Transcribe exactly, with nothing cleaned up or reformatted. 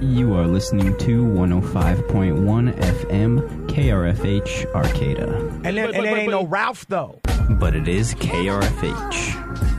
You are listening to one oh five point one F M K R F H Arcata. And then, and then ain't no Ralph, though. But it is K R F H.